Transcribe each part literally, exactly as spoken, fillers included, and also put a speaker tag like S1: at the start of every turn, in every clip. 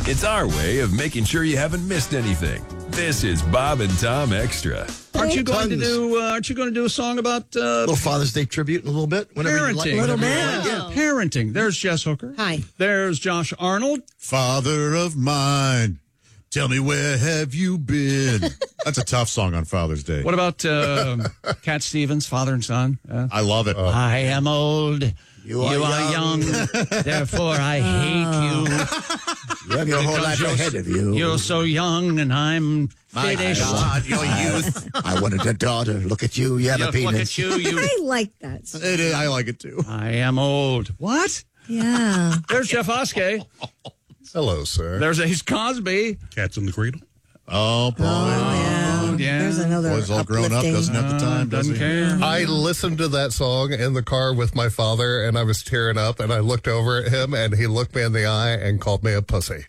S1: It's our way of making sure you haven't missed anything. This is Bob and Tom Extra.
S2: Aren't you going
S3: Tons.
S2: to do? Uh, aren't you going to do a song about uh,
S3: A little Father's Day tribute in a little bit. Whenever you like,
S2: parenting?
S3: whenever you
S4: bit.
S3: like.
S4: Yeah.
S2: Parenting. There's Jess Hooker.
S4: Hi.
S2: There's Josh Arnold.
S5: Father of mine, tell me where have you been? That's a tough song on Father's Day.
S2: What about uh, Cat Stevens, father and son? Uh,
S5: I love it.
S2: I am old.
S3: You are
S2: young. Therefore, I hate you.
S3: You have your whole
S2: Because
S3: life
S2: you're-
S3: ahead of you.
S2: You're so young, and I'm
S3: My
S2: finished.
S3: God, your youth. I wanted a daughter. Look at you. You have
S2: Yeah,
S3: a penis.
S2: look at you. You.
S4: I like that.
S5: It is, I like it too.
S2: I am old. What?
S4: Yeah.
S2: There's Jeff Oskey.
S6: Hello, sir.
S2: There's Ace Cosby.
S6: Cats in the Cradle.
S5: Oh, boy.
S4: Oh, yeah.
S2: yeah.
S4: There's another
S5: Boy's all grown up,
S4: uplifting-
S5: doesn't have the time, does
S2: Doesn't
S5: he?
S2: care.
S6: I listened to that song in the car with my father, and I was tearing up, and I looked over at him, and he looked me in the eye and called me a pussy.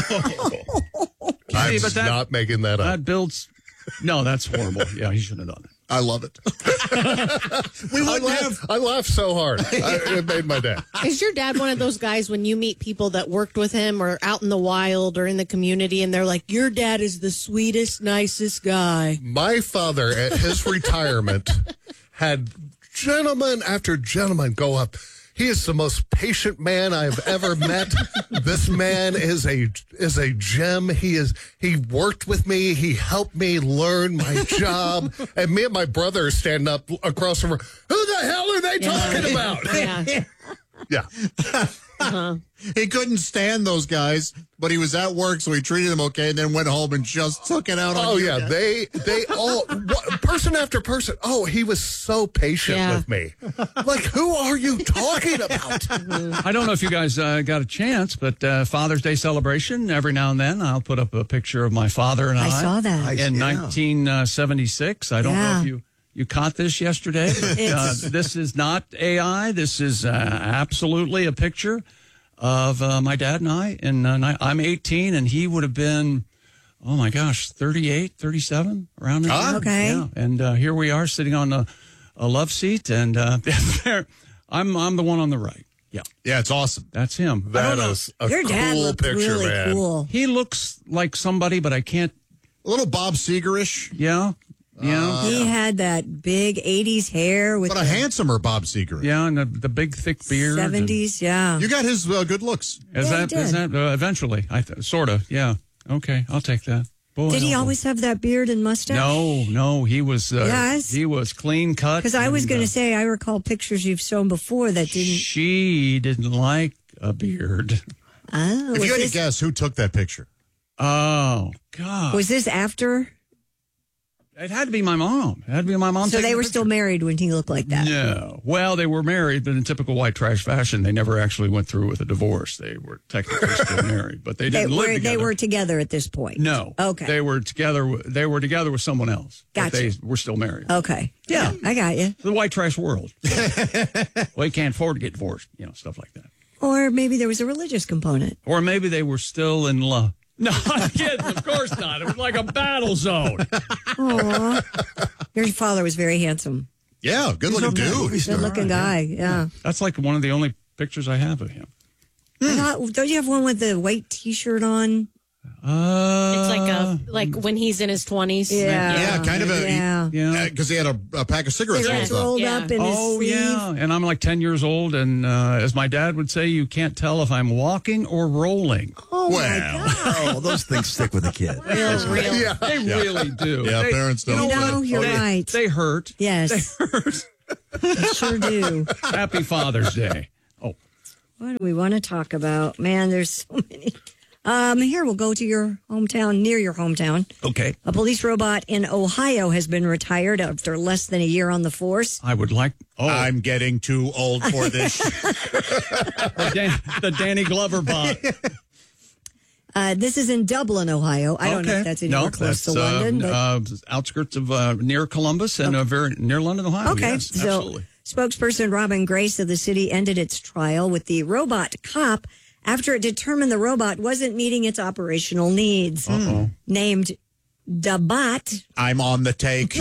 S6: I'm
S2: but that-
S6: not making that up.
S2: That builds. No, that's horrible. Yeah, he shouldn't have done it.
S5: I love it. we
S6: I
S5: wouldn't have.
S6: laughed, I laughed so hard. I, it made my day.
S7: Is your dad one of those guys when you meet people that worked with him or out in the wild or in the community and they're like, your dad is the sweetest, nicest guy?
S6: My father, at his retirement, had gentleman after gentleman go up. He is the most patient man I've ever met. This man is a is a gem. He is he worked with me. He helped me learn my job. And me and my brother are standing up across the room. Who the hell are they talking about?
S7: Yeah.
S6: Yeah.
S5: He couldn't stand those guys, but he was at work, so he treated them okay, and then went home and just took it out on
S6: Oh
S5: you
S6: yeah,
S5: guys.
S6: they they all what, person after person. Oh, he was so patient
S7: Yeah.
S6: with me. Like, who are you talking about?
S2: I don't know if you guys uh, got a chance, but uh, Father's Day celebration, every now and then I'll put up a picture of my father and I.
S4: I saw that.
S3: I-
S2: In
S3: Yeah.
S2: nineteen seventy-six. I don't know
S4: Yeah.
S2: if you, you caught this yesterday. But, uh,
S4: It's-
S2: this is not A I. This is uh, absolutely a picture of uh, my dad and I. And uh, ni- I'm eighteen, and he would have been, oh my gosh, thirty-eight, thirty-seven, around there.
S5: Ah,
S4: okay.
S2: Yeah. And uh, here we are sitting on a, a love seat, and uh, I'm I'm the one on the right. Yeah,
S5: Yeah, it's awesome.
S2: that's him. I
S6: That
S2: don't know.
S6: is a
S4: Your dad
S6: cool
S4: looked
S6: picture,
S4: really
S6: man.
S4: cool.
S2: He looks like somebody, but I can't.
S5: A little Bob Seger-ish,
S2: Yeah, yeah.
S4: He had that big eighties hair with
S5: but a
S4: the
S5: handsomer Bob Seger.
S2: Yeah, and the, the big thick beard. and-
S4: seventies. Yeah.
S5: You got his uh, good looks.
S2: Is
S4: Yeah, he
S2: that is
S4: did.
S2: that uh, eventually? I th- sort of. Yeah. Okay, I'll take that. Boy,
S4: Did he
S2: oh,
S4: always have that beard and mustache?
S2: No, no. He was. Uh,
S4: Yes.
S2: He was clean cut.
S4: Because I was
S2: and,
S4: going to
S2: uh,
S4: say, I recall pictures you've shown before that didn't.
S2: She didn't like a beard.
S4: Oh,
S5: If
S4: was
S5: you had
S4: this,
S5: to guess who took that picture,
S2: Oh God!
S4: was this after?
S2: It had to be my mom. It had to be my mom.
S4: So
S2: taking
S4: they
S2: the
S4: were
S2: picture.
S4: still married when he looked like that.
S2: No. Well, they were married, but in typical white trash fashion, they never actually went through with a divorce. They were technically still married, but they
S4: They
S2: didn't live
S4: were,
S2: together.
S4: they were together at this point.
S2: No.
S4: Okay.
S2: They were together. w- They were together with someone else. but
S4: Gotcha.
S2: They were still married.
S4: Okay.
S2: Yeah.
S4: I got you.
S2: The white trash world. Well, you can't afford to get divorced, you know, stuff like that.
S4: Or maybe there was a religious component.
S2: Or maybe they were still in love. No, I'm kidding. Of course not. It was like a battle zone.
S4: Aw. Your father was very handsome.
S5: yeah, good looking dude.
S4: Good looking guy. Yeah.
S2: That's like one of the only pictures I have of him.
S4: I thought, don't you have one with the white t shirt on?
S2: Uh,
S7: It's like a like when he's in his twenties.
S4: Yeah.
S5: Yeah, kind of a-
S4: Yeah.
S2: yeah.
S5: Because he had a, a pack of cigarettes
S4: Cigarettes
S5: rolled up.
S4: rolled
S7: Yeah.
S4: up in
S2: Oh,
S4: his sleeve.
S2: yeah. And I'm like ten years old. And uh, as my dad would say, you can't tell if I'm walking or rolling.
S4: Oh, my
S5: Well.
S4: God.
S3: Oh, those things stick with the kid.
S7: Real, real.
S2: They really do.
S5: Yeah,
S2: They-
S5: parents
S2: you
S5: don't.
S2: know
S4: You know,
S2: what?
S4: you're
S2: they,
S4: right.
S2: They hurt.
S4: Yes.
S2: They hurt.
S4: I sure do.
S2: Happy Father's Day. Oh,
S4: What do we want to talk about? Man, there's so many. Um, here, we'll go to your hometown, near your hometown.
S2: okay.
S4: A police robot in Ohio has been retired after less than a year on the force.
S2: I would like. Oh,
S5: I'm getting too old for this.
S2: the, Dan, the Danny Glover bot.
S4: Uh, this is in Dublin, Ohio. I don't know if that's anywhere
S2: no,
S4: close
S2: that's,
S4: to London. but,
S2: Uh, uh, outskirts of uh, near Columbus and uh, very near London, Ohio.
S4: okay,
S2: Yes,
S4: so
S2: absolutely.
S4: spokesperson Robin Grace of the city ended its trial with the robot cop after it determined the robot wasn't meeting its operational needs.
S2: Uh-oh.
S4: Named Dabot,
S5: I'm on the take.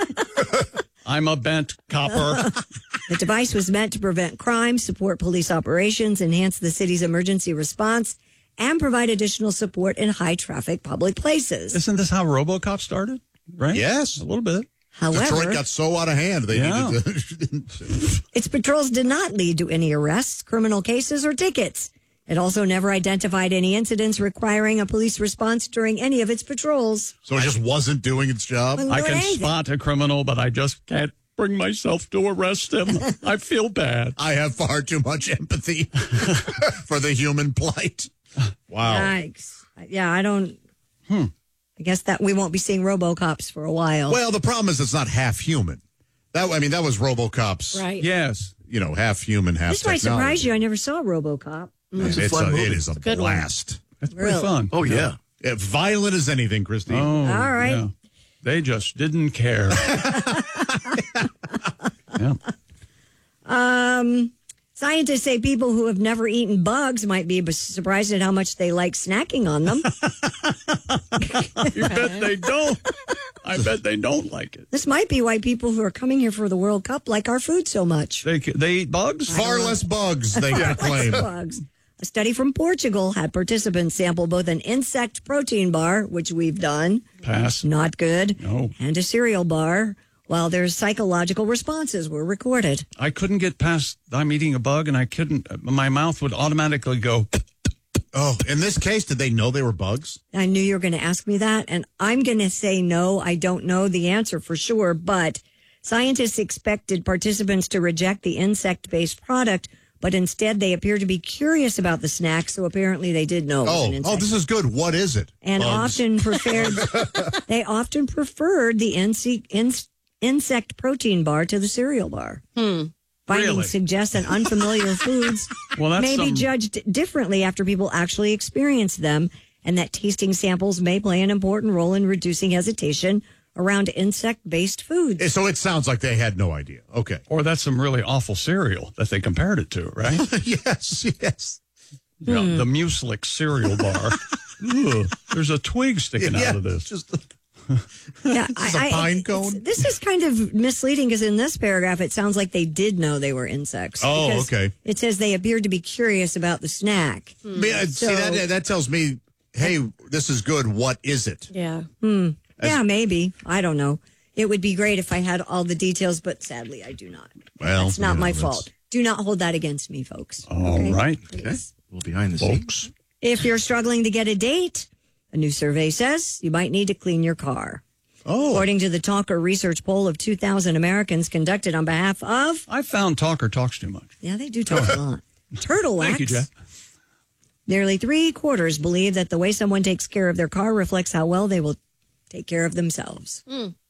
S2: I'm a bent copper.
S4: the device was meant to prevent crime, support police operations, enhance the city's emergency response, and provide additional support in high-traffic public places.
S2: Isn't this how RoboCop started? Right?
S5: Yes.
S2: A little bit.
S4: However,
S5: Detroit got so out of hand they
S2: Yeah.
S5: needed to.
S4: its patrols did not lead to any arrests, criminal cases, or tickets. It also never identified any incidents requiring a police response during any of its patrols.
S5: So it just wasn't doing its job.
S4: Well,
S2: I
S4: do
S2: can
S4: anything.
S2: spot a criminal, but I just can't bring myself to arrest him. I feel bad.
S5: I have far too much empathy for the human plight. Wow.
S4: Yikes. Yeah, I don't.
S2: Hmm.
S4: I guess that we won't be seeing RoboCops for a while.
S5: Well, the problem is it's not half human. That I mean, that was RoboCop's.
S7: Right.
S2: Yes.
S5: You know, half human, half
S4: this might
S5: technology.
S4: surprise you. I never saw RoboCop.
S5: It's,
S3: a
S5: it's
S3: fun
S5: a,
S3: movie.
S5: it is a,
S7: good one.
S5: blast.
S2: That's pretty
S4: Really?
S2: fun.
S3: Oh, yeah.
S5: Yeah, violent as anything, Christine.
S2: Oh,
S4: All right.
S2: yeah. They just didn't care. Yeah.
S4: Um, scientists say people who have never eaten bugs might be surprised at how much they like snacking on them.
S2: You bet they don't. I bet they don't like it.
S4: This might be why people who are coming here for the World Cup like our food so much.
S2: They they eat bugs.
S5: Far less bugs, they proclaim.
S4: Bugs. A study from Portugal had participants sample both an insect protein bar, which we've done,
S2: Pass.
S4: not good,
S2: No.
S4: and a cereal bar, while their psychological responses were recorded.
S2: I couldn't get past. I'm eating a bug, and I couldn't. My mouth would automatically go.
S5: Oh, in this case, did they know they were bugs?
S4: I knew you were going to ask me that, and I'm going to say no. I don't know the answer for sure, but scientists expected participants to reject the insect-based product, but instead they appear to be curious about the snack, so apparently they did know it was
S5: Oh,
S4: an insect.
S5: oh, this is good. What is it?
S4: and
S5: Bugs.
S4: often preferred they often preferred the inse- ins- insect protein bar to the cereal bar.
S7: Hmm.
S4: Findings
S2: Really?
S4: suggest that unfamiliar foods
S2: Well, that's
S4: may be
S2: some-
S4: judged differently after people actually experience them, and that tasting samples may play an important role in reducing hesitation around insect-based foods.
S5: So it sounds like they had no idea. Okay.
S2: Or that's some really awful cereal that they compared it to, right?
S5: yes, yes.
S2: Yeah, the Mueslic cereal bar. Ugh, there's a twig sticking
S5: Yeah,
S2: out of this.
S5: Just
S4: Yeah,
S5: This is a pine cone?
S4: it's- This is kind of misleading because in this paragraph it sounds like they did know they were insects.
S5: Oh,
S4: because
S5: okay.
S4: It says they appeared to be curious about the snack.
S5: Me- uh, see
S4: So-
S5: that that tells me, hey, this is good. What is it?
S7: Yeah.
S4: Yeah, maybe. I don't know. It would be great if I had all the details, but sadly I do not.
S5: Well,
S4: That's not
S5: you know,
S4: my
S5: that's-
S4: fault. Do not hold that against me, folks.
S2: All
S4: Okay?
S2: right.
S4: Please.
S3: Well, behind the scenes.
S2: Folks.
S4: If you're struggling to get a date, a new survey says you might need to clean your car.
S5: Oh,
S4: According to the Talker research poll of two thousand Americans conducted on behalf of,
S2: I found Talker talks too much.
S4: yeah, they do talk a lot. Turtle wax.
S2: Thank you, Jeff.
S4: Nearly three quarters believe that the way someone takes care of their car reflects how well they will take care of themselves.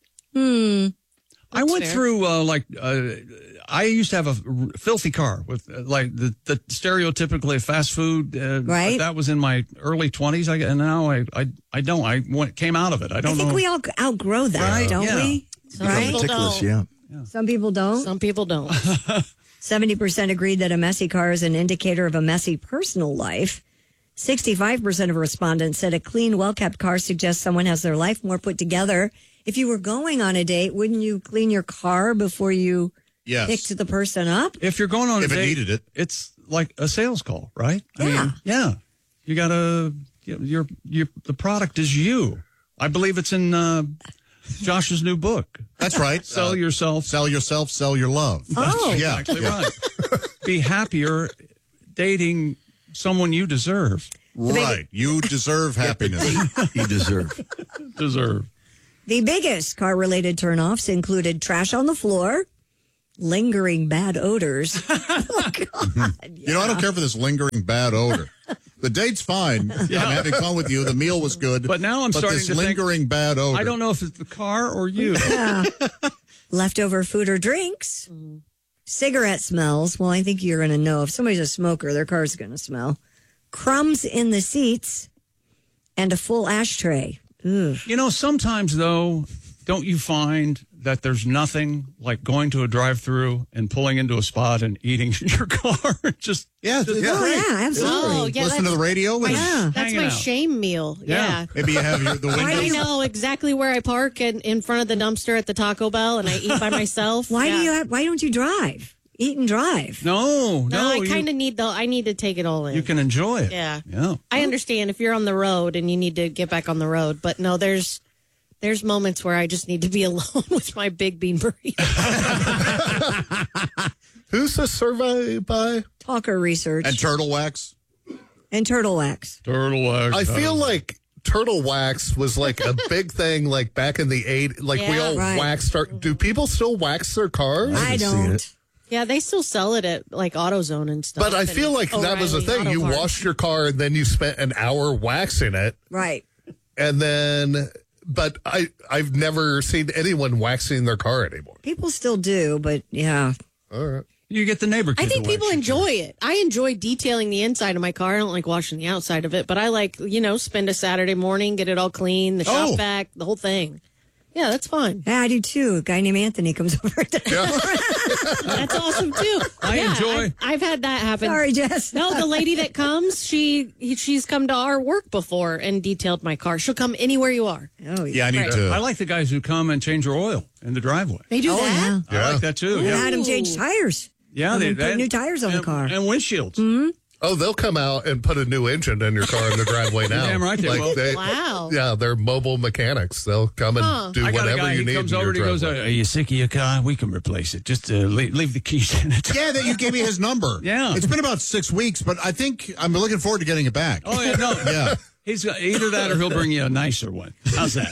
S2: I went
S7: fair.
S2: through uh, like uh, I used to have a r- filthy car with uh, like the, the stereotypically fast food. Uh,
S4: Right.
S2: That was in my early twenties. I and now I I, I don't. I went, came out of it. I
S4: I
S2: don't
S4: think
S2: know.
S4: we all outgrow that,
S2: Right,
S4: don't
S2: yeah.
S4: we?
S7: Some
S4: Right?
S7: people
S3: Ticklish,
S7: don't.
S3: yeah.
S4: Some people don't.
S7: Some people don't.
S4: seventy percent agreed that a messy car is an indicator of a messy personal life. sixty-five percent of respondents said a clean, well-kept car suggests someone has their life more put together. If you were going on a date, wouldn't you clean your car before you
S5: yes.
S4: picked the person up?
S2: if you're going on
S5: If
S2: a
S5: it
S2: date,
S5: needed it.
S2: it's like a sales call, right? I
S4: Yeah.
S2: mean, yeah. You gotta. Your your the product is you. I believe it's in uh, Josh's new book.
S5: That's right.
S2: Sell
S5: Uh,
S2: yourself.
S5: Sell yourself, sell your love.
S4: Oh.
S5: yeah.
S2: Exactly
S5: yeah.
S2: right. Be happier dating someone you deserve.
S5: Right. You deserve happiness.
S3: You deserve.
S2: Deserve.
S4: The biggest car-related turnoffs included trash on the floor, lingering bad odors. Oh, God.
S5: You know, I don't care for this lingering bad odor. The date's fine. I'm having fun with you. The meal was good.
S2: But now I'm
S5: but
S2: starting
S5: this
S2: to think-
S5: lingering bad odor.
S2: I don't know if it's the car or you.
S4: Yeah. Leftover food or drinks. Cigarette smells. Well, I think you're going to know. If somebody's a smoker, their car's going to smell. Crumbs in the seats and a full ashtray. Ugh.
S2: You know, sometimes though, don't you find that there's nothing like going to a drive-through and pulling into a spot and eating in your car? Just
S5: Yeah, yeah.
S4: Oh, yeah, absolutely.
S7: Oh, yeah.
S5: Listen to
S7: that's-
S5: the radio. and
S4: Yeah.
S7: That's
S2: hanging
S7: my
S2: out.
S7: shame meal.
S2: Yeah.
S7: Yeah.
S5: Maybe you have your, the
S4: Why do
S7: I
S5: windows.
S4: you-
S7: know exactly where I park and in front of the dumpster at the Taco Bell, and I eat by myself.
S4: Why
S7: Yeah.
S4: do you have, why don't you drive? eat and drive.
S2: No,
S7: No,
S2: no.
S7: I
S2: you-
S7: kind of need the. I need to take it all in.
S2: You can enjoy it.
S7: Yeah.
S2: Yeah.
S7: I understand if you're on the road and you need to get back on the road, but no, there's there's moments where I just need to be alone with my big bean burrito.
S6: Who's this survey by?
S4: Talker research
S5: And
S4: and,
S5: turtle wax.
S4: turtle wax.
S2: Turtle wax.
S6: I feel like turtle wax was like a big thing, like back in the eighties. Like we
S7: Yeah.
S6: all
S4: Right.
S6: waxed our. Do people still wax their cars?
S4: I don't.
S7: Yeah, they still sell it at like AutoZone and stuff.
S6: But I
S7: and
S6: feel like that was the
S7: O'Reilly
S6: thing.
S7: Auto
S6: You
S7: Parts.
S6: washed your car and then you spent an hour waxing it,
S4: Right.
S6: and then. But I I've never seen anyone waxing their car anymore.
S4: People still do, but yeah.
S6: All right.
S2: You get the neighbor
S7: I
S2: kid
S7: think
S2: to
S7: people
S2: wax your
S7: enjoy it. I enjoy detailing the inside of my car. I don't like washing the outside of it, but I like, you know, spend a Saturday morning, get it all clean, the shop
S5: Oh.
S7: vac, the whole thing. Yeah, that's fun.
S4: Yeah, I do too. A guy named Anthony comes over. To-
S7: That's awesome too.
S2: I
S7: Yeah,
S2: enjoy-
S7: I've, I've had that happen.
S4: Sorry, Jess.
S7: No, the lady that comes, she she's come to our work before and detailed my car. She'll come anywhere you are.
S4: Oh,
S5: Yeah, I need
S7: Right.
S5: to.
S2: I like the guys who come and change your oil in the driveway.
S7: They do
S4: Oh,
S7: that.
S4: yeah.
S2: I like that too.
S4: We
S2: Yeah.
S4: had him change tires.
S2: Yeah,
S4: And
S2: they
S4: then put
S2: they-
S4: new tires on the
S2: and-
S4: car.
S2: and windshields.
S6: Oh, they'll come out and put a new engine in your car in the driveway now.
S2: Damn right they
S6: like
S2: will.
S6: they,
S7: Wow.
S6: Yeah, they're mobile mechanics. They'll come and
S7: Huh.
S6: do
S2: I got a
S6: whatever
S2: guy
S6: you
S2: who
S6: need.
S2: comes
S6: in
S2: over
S6: your
S2: and he goes,
S6: driveway.
S2: "Are you sick of your car? We can replace it. Just uh, leave, leave the keys in it."
S5: Yeah, that you gave me his number.
S2: Yeah.
S5: It's been about six weeks, but I think I'm looking forward to getting it back.
S2: Oh yeah, no,
S5: Yeah.
S2: He's got either that or he'll bring you a nicer one. How's that?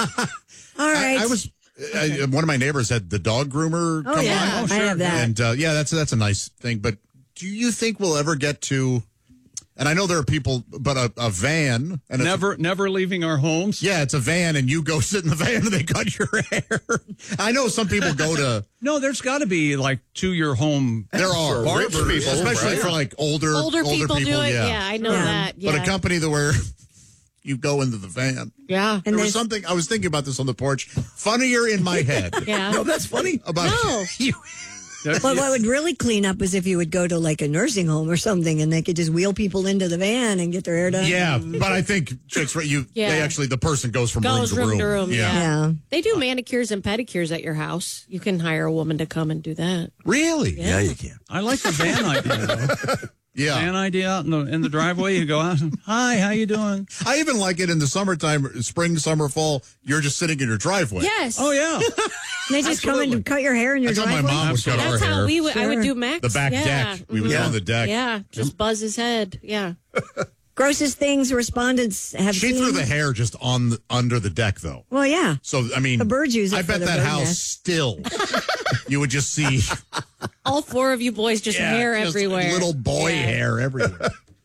S4: All right.
S5: I, I was I, one of my neighbors had the dog groomer
S4: Oh,
S5: come
S4: yeah.
S5: by.
S4: I have that.
S5: And uh, yeah, that's that's a nice thing. But do you think we'll ever get to? And I know there are people, but a, a van and it's-
S2: Never, never leaving our homes.
S5: yeah, it's a van, and you go sit in the van and they cut your hair. I know some people go to.
S2: No, there's got to be like to your home.
S5: There are
S6: rich
S5: barbers,
S6: people,
S5: especially
S6: right?
S5: for like older
S7: Older, people, do it.
S5: Yeah.
S7: Yeah, I know
S4: Yeah.
S7: that. Yeah.
S5: But a company that where you go into the van.
S7: yeah.
S4: And
S5: There was
S4: there's-
S5: something I was thinking about this on the porch. Funnier in my head.
S7: Yeah.
S3: No, that's funny.
S5: About
S7: No.
S5: you.
S4: But what would really clean up is if you would go to like a nursing home or something and they could just wheel people into the van and get their hair done.
S5: Yeah, but I think chicks, right, you
S7: Yeah.
S5: they actually the person goes from
S7: Goes
S5: room to room.
S7: room to room, yeah.
S4: Yeah.
S7: They do manicures and pedicures at your house. You can hire a woman to come and do that.
S5: Really?
S3: Yeah, you can.
S2: I like the van idea. Though.
S5: Yeah.
S2: Van idea out in the in the driveway. You go out. And, Hi, how you doing?
S5: I even like it in the summertime, spring, summer, fall. You're just sitting in your driveway.
S7: Yes.
S2: Oh yeah.
S4: And they just come in and cut your hair in your
S5: That's how my
S4: driveway.
S5: mom would cut our
S7: That's how
S5: hair.
S7: we would. I would
S4: Sure.
S7: do Max.
S5: The back
S7: yeah.
S5: deck. We would
S7: Mhm.
S5: go on the deck.
S7: Yeah, just buzz his head. Yeah.
S4: Grossest things respondents have
S5: She
S4: seen.
S5: threw the hair just on the, under the deck, though.
S4: Well, yeah.
S5: So I mean,
S4: The birds use it
S5: I
S4: for
S5: bet
S4: their
S5: that
S4: bird
S5: house
S4: nest.
S5: still. You would just see
S7: All four of you boys just hair
S5: just
S7: everywhere.
S5: little boy
S7: Yeah.
S5: hair everywhere.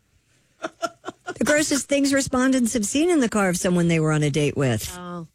S4: The grossest things respondents have seen in the car of someone they were on a date with.
S7: Oh.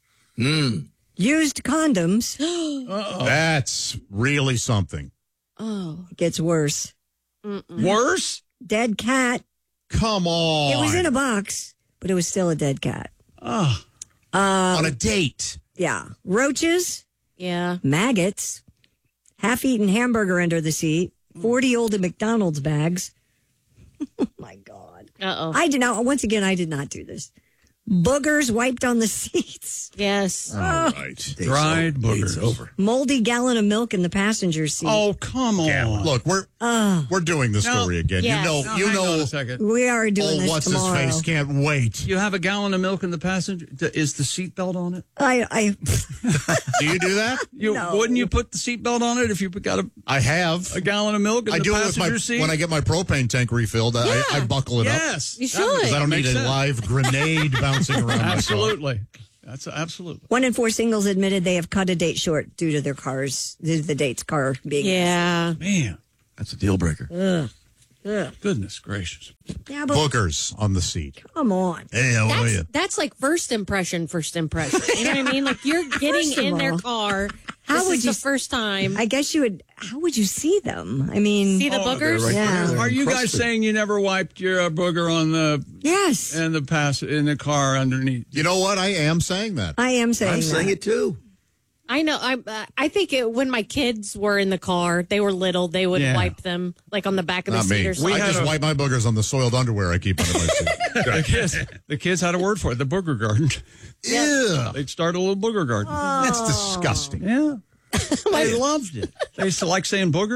S4: Used condoms.
S5: That's really something.
S7: Oh.
S4: It gets worse.
S2: Worse.
S4: Dead cat.
S5: Come on.
S4: It was in a box, but it was still a dead cat.
S2: Oh,
S5: on a date.
S4: Yeah. Roaches,
S7: Yeah.
S4: maggots, half-eaten hamburger under the seat, forty old McDonald's bags. Oh, my God.
S7: Uh oh.
S4: I did not, once again, I did not do this. Boogers wiped on the seats.
S7: Yes.
S5: All right.
S3: Date's
S2: Dried
S3: over. Date's
S2: boogers.
S3: over.
S4: Moldy gallon of milk in the passenger seat.
S2: oh, come on.
S5: Look, we're we're doing the story again.
S7: yes.
S5: You know,
S2: Now,
S5: you
S2: hang on
S5: know.
S2: a second.
S4: We are doing
S5: Oh,
S4: this
S5: what's
S4: tomorrow.
S5: his face? Can't wait.
S2: You have a gallon of milk in the passenger. th- Is the seatbelt on it?
S4: I, I,
S5: Do you do that?
S2: You
S4: No.
S2: wouldn't you put the seatbelt on it if you got a,
S5: I have.
S2: a gallon of milk in
S5: I
S2: the
S5: do it with
S2: passenger
S5: my
S2: seat?
S5: when I get my propane tank refilled. I, I buckle it up
S2: yes,
S7: You
S2: That
S7: should.
S5: because I don't need
S2: makes
S5: a
S2: sense.
S5: live grenade bouncing around. my car.
S2: Absolutely. That's absolutely.
S4: one in four singles admitted they have cut a date short due to their cars, due to the date's car being.
S7: Yeah.
S2: Man,
S3: That's a deal breaker.
S2: goodness gracious.
S4: Yeah, but
S5: Boogers on the seat.
S4: come on.
S5: Hey, how are you?
S7: That's, that's like first impression, first impression. You know what I mean? Like you're getting
S4: First of
S7: in their
S4: all,
S7: car.
S4: how
S7: this
S4: would
S7: is
S4: you
S7: the first time.
S4: I guess you would, how would you see them? I mean,
S7: See the boogers?
S3: right
S4: Yeah.
S3: there.
S2: Are you guys
S3: Encrusted.
S2: saying you never wiped your uh, booger on the
S4: yes,
S2: in the pass in the car underneath?
S5: You know what? I am saying that.
S4: I am saying
S3: I'm
S4: that.
S3: saying it too.
S7: I know. I uh, I think it, when my kids were in the car, they were little. They would
S2: Yeah.
S7: wipe them like on the back of the
S5: Not
S7: seat
S5: me.
S7: or something.
S5: I
S2: had
S5: just
S2: a-
S5: wipe my boogers on the soiled underwear I keep under my seat.
S2: The kids, the kids had a word for it. The booger garden.
S5: Ew.
S2: They'd start a little booger garden.
S5: That's disgusting.
S2: Yeah, they loved it. They used to like saying boogers.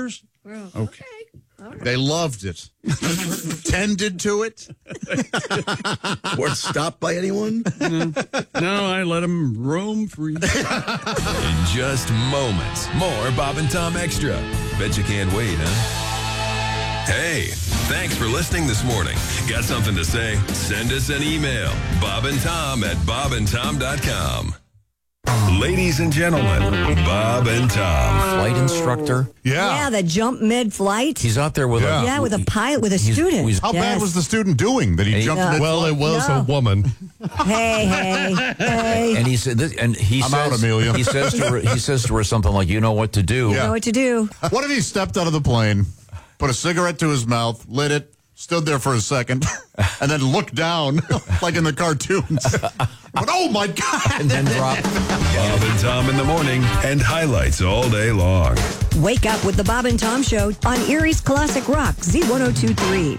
S2: Okay.
S5: They loved it. Tended to it.
S3: Weren't stopped by anyone?
S2: No, I let him roam free.
S1: In just moments, more Bob and Tom Extra. Bet you can't wait, huh? Hey, thanks for listening this morning. Got something to say? Send us an email. Bob and Tom at bob and tom dot com. Ladies and gentlemen, Bob and Tom.
S8: Flight instructor.
S5: Yeah.
S4: Yeah, the jump mid-flight.
S8: He's out there with
S5: Yeah.
S8: a
S4: Yeah, with a pilot, with a
S8: he's-
S4: student.
S8: he's-
S5: How bad
S4: Yes.
S5: was the student doing that he
S8: Hey,
S5: jumped
S4: yeah.
S5: in?
S6: Well, it was
S4: No.
S6: a woman.
S4: Hey, hey, hey.
S8: and he said this, and he
S5: I'm
S8: says
S5: out, Amelia.
S8: he says to her, he says to her something like, "You know what to do."
S5: Yeah.
S4: Know what to do.
S5: What if he stepped out of the plane, put a cigarette to his mouth, lit it, stood there for a second, and then looked down like in the cartoons? But, oh, my God.
S8: And then drop.
S1: Bob and Tom in the morning and highlights all day long.
S4: Wake up with the Bob and Tom Show on Erie's Classic Rock, Z ten twenty-three.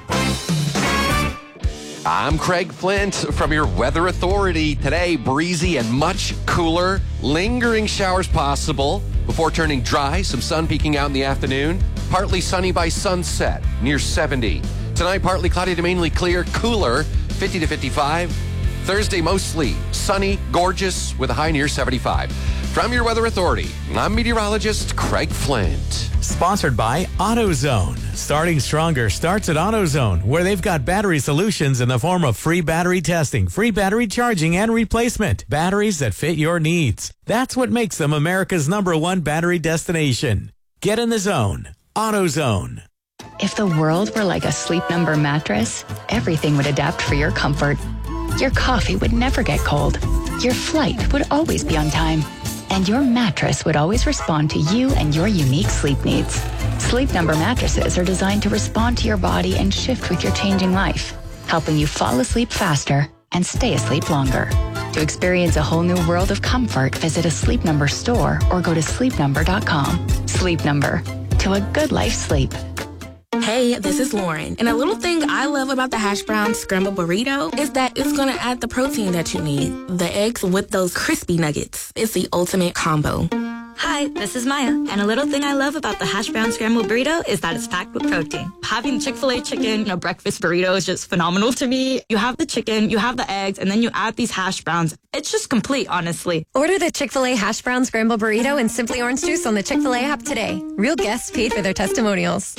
S9: I'm Craig Flint from your Weather Authority. Today, breezy and much cooler. Lingering showers possible before turning dry. Some sun peeking out in the afternoon. Partly sunny by sunset, near seventy. Tonight, partly cloudy to mainly clear, cooler, fifty to fifty-five. Thursday, mostly sunny, gorgeous, with a high near seventy-five. From your Weather Authority, I'm meteorologist Craig Flint.
S10: Sponsored by AutoZone. Starting stronger starts at AutoZone, where they've got battery solutions in the form of free battery testing, free battery charging, and replacement. Batteries that fit your needs. That's what makes them America's number one battery destination. Get in the zone. AutoZone.
S11: If the world were like a Sleep Number mattress, everything would adapt for your comfort. Your coffee would never get cold. Your flight would always be on time. And your mattress would always respond to you and your unique sleep needs. Sleep Number mattresses are designed to respond to your body and shift with your changing life, helping you fall asleep faster and stay asleep longer. To experience a whole new world of comfort, visit a Sleep Number store or go to sleep number dot com. Sleep Number. To a good life sleep.
S12: Hey, this is Lauren. And a little thing I love about the hash brown scramble burrito is that it's going to add the protein that you need. The eggs with those crispy nuggets. It's the ultimate combo.
S13: Hi, this is Maya. And a little thing I love about the hash brown scramble burrito is that it's packed with protein. Having Chick-fil-A chicken in a breakfast burrito is just phenomenal to me. You have the chicken, you have the eggs, and then you add these hash browns. It's just complete, honestly.
S14: Order the Chick-fil-A hash brown scramble burrito and Simply Orange Juice on the Chick-fil-A app today. Real guests paid for their testimonials.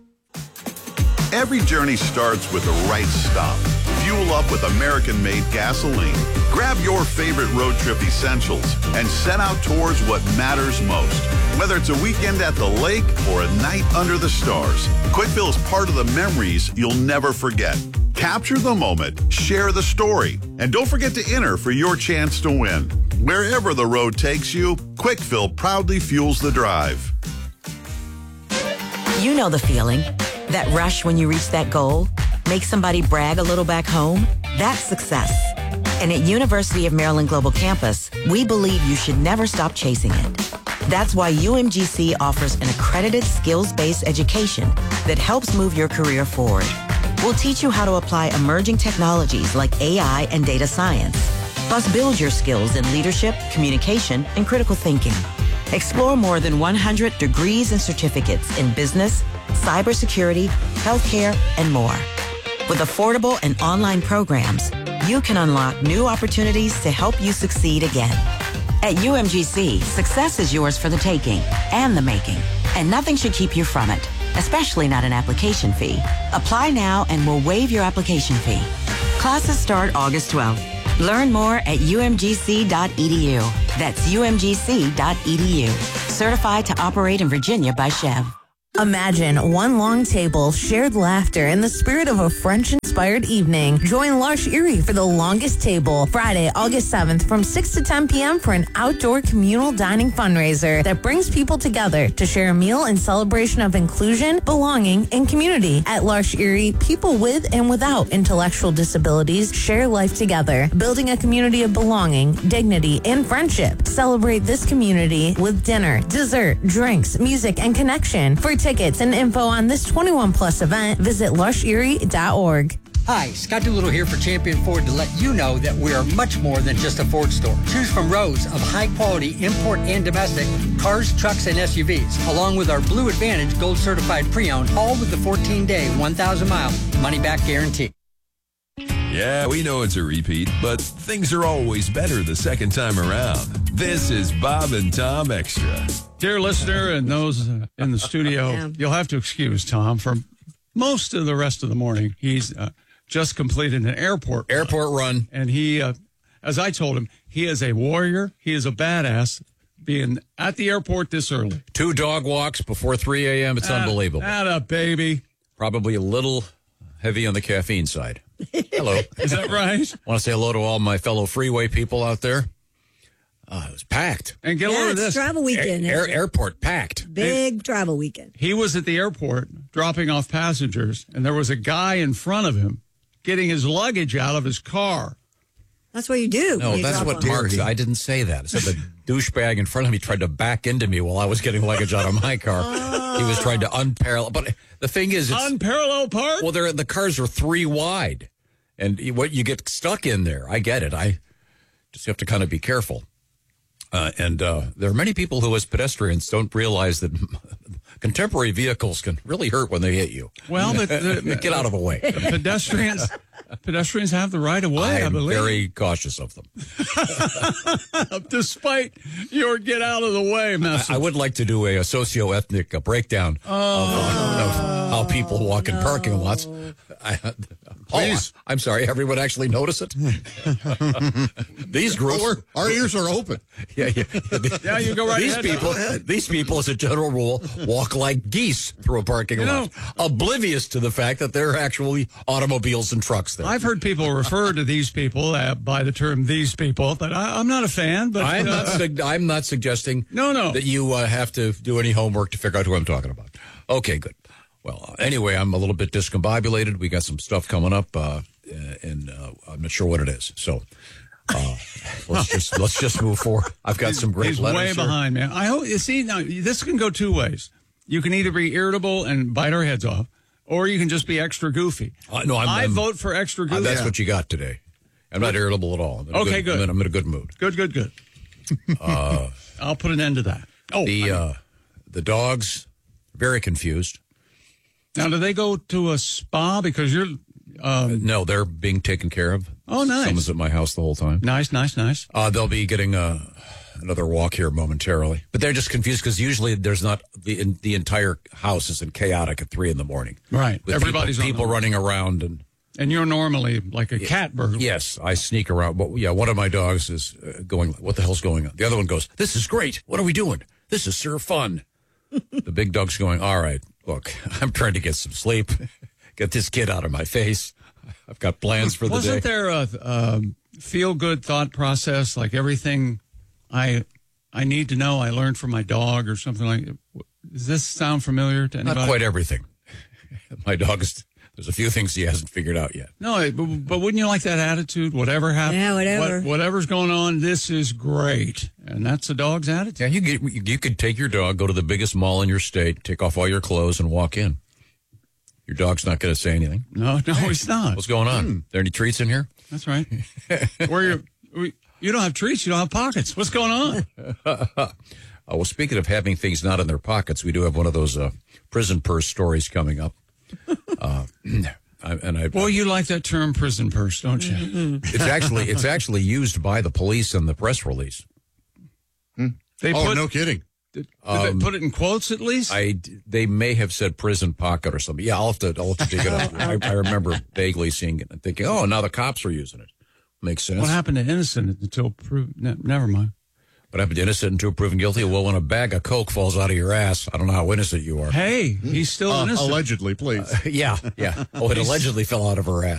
S15: Every journey starts with the right stop. Fuel up with American-made gasoline. Grab your favorite road trip essentials and set out towards what matters most. Whether it's a weekend at the lake or a night under the stars, Quickfill is part of the memories you'll never forget. Capture the moment, share the story, and don't forget to enter for your chance to win. Wherever the road takes you, Quickfill proudly fuels the drive.
S16: You know the feeling. That rush when you reach that goal, make somebody brag a little back home, that's success. And at University of Maryland Global Campus, we believe you should never stop chasing it. That's why U M G C offers an accredited skills-based education that helps move your career forward. We'll teach you how to apply emerging technologies like A I and data science, plus build your skills in leadership, communication, and critical thinking. Explore more than one hundred degrees and certificates in business, cybersecurity, healthcare, and more. With affordable and online programs, you can unlock new opportunities to help you succeed again. At U M G C, success is yours for the taking and the making, and nothing should keep you from it, especially not an application fee. Apply now and we'll waive your application fee. Classes start August twelfth. Learn more at u m g c dot e d u. That's u m g c dot e d u. Certified to operate in Virginia by Chev.
S17: Imagine one long table, shared laughter, in the spirit of a French-inspired evening. Join L'Arche Erie for the longest table, Friday, August seventh from six to ten p.m. for an outdoor communal dining fundraiser that brings people together to share a meal in celebration of inclusion, belonging, and community. At L'Arche Erie, people with and without intellectual disabilities share life together, building a community of belonging, dignity, and friendship. Celebrate this community with dinner, dessert, drinks, music, and connection. For tickets and info on this twenty-one plus event, visit lush erie dot org.
S18: Hi, Scott Doolittle here for Champion Ford to let you know that we are much more than just a Ford store. Choose from rows of high-quality import and domestic cars, trucks, and S U Vs, along with our Blue Advantage Gold Certified Pre-Owned, all with the fourteen-day, one thousand mile money-back guarantee.
S1: Yeah, we know it's a repeat, but things are always better the second time around. This is Bob and Tom Extra.
S2: Dear listener and those uh, in the studio, yeah. You'll have to excuse Tom for most of the rest of the morning. He's uh, just completed an airport
S19: airport run. run.
S2: And he, uh, as I told him, he is a warrior. He is a badass being at the airport this early.
S19: Two dog walks before three a.m. It's
S2: Atta,
S19: unbelievable.
S2: Atta baby.
S19: Probably a little heavy on the caffeine side. Hello.
S2: Is that right?
S19: Want to say hello to all my fellow freeway people out there. Uh, it was packed.
S2: And get
S4: yeah,
S2: over
S4: it's
S2: this.
S4: travel weekend.
S19: Air, air, airport packed.
S4: Big and travel weekend.
S2: He was at the airport dropping off passengers, and there was a guy in front of him getting his luggage out of his car.
S4: That's what you do.
S19: No, that's what Mark said. I didn't say that. I said the douchebag in front of me tried to back into me while I was getting luggage out of my car. Oh. He was trying to unparallel. But the thing is, it's
S2: unparalleled part.
S19: Well, they're, the cars are three wide, and what you get stuck in there. I get it. I just have to kind of be careful. Uh, and uh, there are many people who, as pedestrians, don't realize that contemporary vehicles can really hurt when they hit you.
S2: Well, the, the,
S19: get out of the way.
S2: Pedestrians, pedestrians have the right of way. I,
S19: I
S2: believe.
S19: Very cautious of them,
S2: despite your get out of the way message.
S19: I, I would like to do a, a socio-ethnic uh, breakdown
S2: oh,
S19: of, uh, of how people walk no. in parking lots. I, Please, oh, I'm sorry. Everyone actually notice it. These groups,
S5: oh, our ears are open.
S19: Yeah, yeah. yeah,
S2: yeah you go right
S19: these
S2: ahead.
S19: people, these people, as a general rule, walk like geese through a parking you lot, know, oblivious to the fact that there are actually automobiles and trucks there.
S2: I've heard people refer to these people uh, by the term "these people," but I, I'm not a fan. But
S19: I'm
S2: uh,
S19: not. Su- I'm not suggesting.
S2: No, no.
S19: that you uh, have to do any homework to figure out who I'm talking about. Okay, good. Well, anyway, I'm a little bit discombobulated. We got some stuff coming up, uh, and uh, I'm not sure what it is. So uh, let's just let's just move forward. I've got some great
S2: He's
S19: letters
S2: way
S19: here.
S2: behind, man. I hope you see now. This can go two ways. You can either be irritable and bite our heads off, or you can just be extra goofy.
S19: Uh, no, I'm,
S2: I
S19: I'm,
S2: vote for extra goofy.
S19: Uh, that's yeah. what you got today. I'm not irritable at all. I'm in
S2: okay,
S19: good.
S2: good.
S19: I'm in, I'm in a good mood.
S2: Good, good, good. Uh, I'll put an end to that. Oh,
S19: the uh, the dogs very confused.
S2: Now, do they go to a spa because you're? Um,
S19: no, they're being taken care of.
S2: Oh, nice.
S19: Someone's at my house the whole time.
S2: Nice, nice, nice.
S19: Uh, they'll be getting uh, another walk here momentarily, but they're just confused because usually there's not the in, the entire house isn't chaotic at three in the morning.
S2: Right,
S19: with
S2: everybody's
S19: people, people running around and.
S2: And you're normally like a cat burglar.
S19: Yes, I sneak around. But yeah, one of my dogs is uh, going. What the hell's going on? The other one goes, "This is great. What are we doing? This is sure fun." The big dog's going, "All right, look, I'm trying to get some sleep, get this kid out of my face. I've got plans for the
S2: Wasn't
S19: day."
S2: Wasn't there a um, feel-good thought process, like everything I I need to know I learned from my dog or something like that? Does this sound familiar to anybody?
S19: Not quite everything. My dog is, there's a few things he hasn't figured out yet.
S2: No, but, but wouldn't you like that attitude? Whatever happens,
S4: yeah, whatever.
S2: What, whatever's going on, this is great. And that's a dog's attitude.
S19: Yeah, you, get, you could take your dog, go to the biggest mall in your state, take off all your clothes, and walk in. Your dog's not going to say anything.
S2: No, no, he's not.
S19: What's going on?
S2: Mm.
S19: There any treats in here?
S2: That's right. Where you're, we, you don't have treats, you don't have pockets. What's going on?
S19: uh, well, speaking of having things not in their pockets, we do have one of those uh, prison purse stories coming up. Uh, I, and I,
S2: Boy, you like that term, prison purse, don't you?
S4: Mm-hmm.
S19: It's actually it's actually used by the police in the press release.
S5: Hmm.
S2: They
S5: oh,
S2: put,
S5: no kidding.
S2: Did, did
S19: Um,
S2: they put it in quotes at least?
S19: I they may have said prison pocket or something. Yeah, I'll have to I'll have to dig it up. I, I remember vaguely seeing it and thinking, oh, now the cops are using it. Makes sense.
S2: What happened to innocent until proved? Ne- never mind.
S19: What happened to innocent until proven guilty? Well, when a bag of Coke falls out of your ass, I don't know how innocent you are.
S2: Hey, he's still
S5: uh,
S2: innocent.
S5: Allegedly, please.
S19: Uh, yeah, yeah. Oh, it allegedly fell out of her ass.